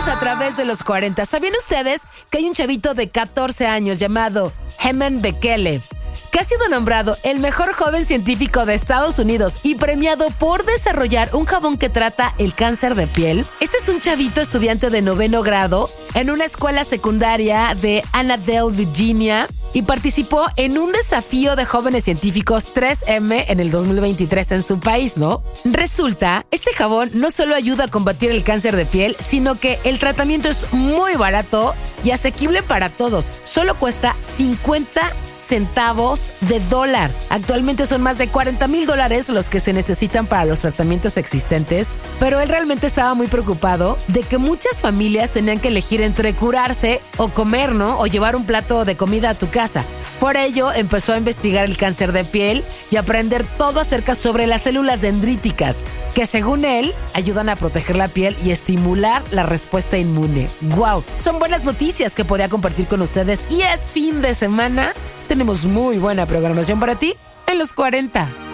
Seguimos a través de los 40. ¿Sabían ustedes que hay un chavito de 14 años llamado Hemant Bekele, que ha sido nombrado el mejor joven científico de Estados Unidos y premiado por desarrollar un jabón que trata el cáncer de piel? Este es un chavito estudiante de 9º grado en una escuela secundaria de Annandale, Virginia, y participó en un desafío de jóvenes científicos 3M en el 2023 en su país, ¿no? Resulta, este jabón no solo ayuda a combatir el cáncer de piel, sino que el tratamiento es muy barato y asequible para todos. Solo cuesta 50 centavos de dólar. Actualmente son más de $40,000 los que se necesitan para los tratamientos existentes, pero él realmente estaba muy preocupado de que muchas familias tenían que elegir entre curarse o comer, ¿no? O llevar un plato de comida a tu casa. Por ello, empezó a investigar el cáncer de piel y aprender todo acerca sobre las células dendríticas, que según él, ayudan a proteger la piel y estimular la respuesta inmune. ¡Wow! Son buenas noticias que podía compartir con ustedes y es fin de semana. Tenemos muy buena programación para ti en los 40.